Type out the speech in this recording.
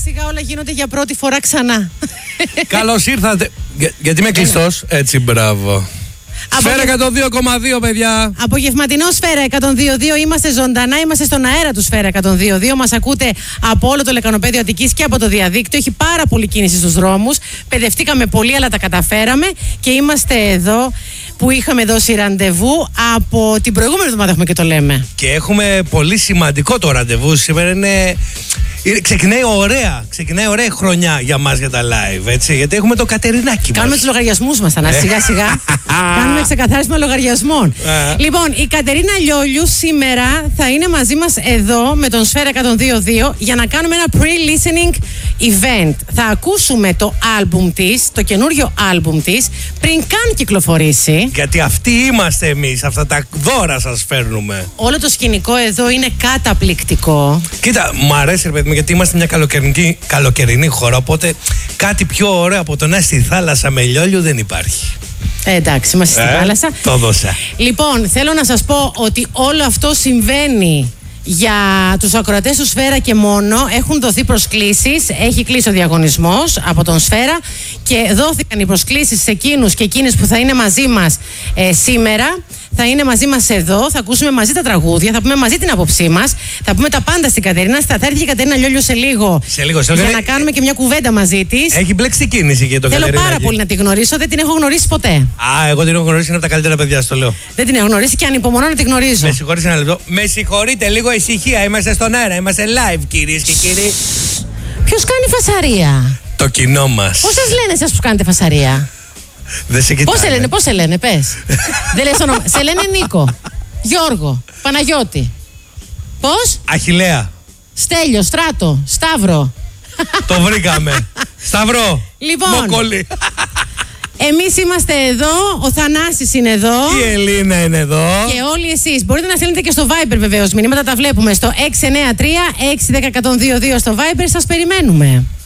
σιγά όλα γίνονται για πρώτη φορά ξανά. Καλώς ήρθατε. Γιατί είμαι κλειστός. Έτσι, μπράβο. Σφαίρα 102,2 παιδιά. Απογευματινό Σφαίρα 102,2. Είμαστε ζωντανά, είμαστε στον αέρα του Σφαίρα 102,2. Μας ακούτε από όλο το λεκανοπέδιο Αττικής και από το διαδίκτυο. Έχει πάρα πολύ κίνηση στους δρόμους. Παιδευτήκαμε πολύ, αλλά τα καταφέραμε. Και είμαστε εδώ που είχαμε δώσει ραντεβού. Από την προηγούμενη εβδομάδα έχουμε και το λέμε. Και έχουμε πολύ σημαντικό το ραντεβού. Σήμερα ξεκινάει ωραία χρονιά για μας για τα live, έτσι, γιατί έχουμε το Κατερινάκι μας. Κάνουμε τους λογαριασμούς μας, σιγά σιγά. Κάνουμε ξεκαθάρισμα λογαριασμών. Λοιπόν, η Κατερίνα Λιόλιου σήμερα θα είναι μαζί μας εδώ με τον Σφαίρα 102,2 για να κάνουμε ένα pre-listening event. Θα ακούσουμε το άλμπουμ της, το καινούριο άλμπουμ της, πριν καν κυκλοφορήσει. Γιατί αυτοί είμαστε εμείς, αυτά τα δώρα σας φέρνουμε. Όλο το σκηνικό εδώ είναι καταπληκτικό. Κοίτα, μου αρέσει ρε παιδί μου, γιατί είμαστε μια καλοκαιρινή χώρα, οπότε κάτι πιο ωραίο από το να στη θάλασσα με λιόλιου δεν υπάρχει. Εντάξει, είμαστε στη θάλασσα. Το δώσα. Λοιπόν, θέλω να σας πω ότι όλο αυτό συμβαίνει για τους ακροατές του Σφαίρα και μόνο. Έχουν δοθεί προσκλήσεις, έχει κλείσει ο διαγωνισμός από τον Σφαίρα και δόθηκαν οι προσκλήσεις σε εκείνους και εκείνες που θα είναι μαζί μας σήμερα. Θα είναι μαζί μας εδώ, θα ακούσουμε μαζί τα τραγούδια, θα πούμε μαζί την άποψή μας, θα πούμε τα πάντα στην Κατερίνα. Θα έρθει η Κατερίνα Λιόλιου σε λίγο για να κάνουμε και μια κουβέντα μαζί της. Έχει μπλέξει κίνηση και το Κατερινάκι. Θέλω πάρα πολύ να τη γνωρίσω, δεν την έχω γνωρίσει ποτέ. Εγώ την έχω γνωρίσει, είναι από τα καλύτερα παιδιά, στο λέω. Δεν την έχω γνωρίσει και ανυπομονώ να τη γνωρίζω. Με συγχωρείτε ένα λεπτό. Με συγχωρείτε, λίγο ησυχία. Είμαστε στον αέρα, είμαστε live, κυρίες και κύριοι. Ποιος κάνει φασαρία? Το κοινό μας. Πώς σας λένε εσάς που κάνετε φασαρία? Δεν σε κοιτάνε. Πώς σε λένε, πες. Δεν λες όνομα. Σε λένε Νίκο, Γιώργο, Παναγιώτη. Πώς? Αχιλλέα. Στέλιο, Στράτο, Σταύρο. Το βρήκαμε. Σταυρό. Λοιπόν, Μοκολή. εμείς είμαστε εδώ, ο Θανάσης είναι εδώ. Η Ελίνα είναι εδώ. Και όλοι εσείς. Μπορείτε να στέλνετε και στο Viber βεβαίως μηνύματα, τα βλέπουμε στο 693-610-102-2 στο Viber. Σας περιμένουμε.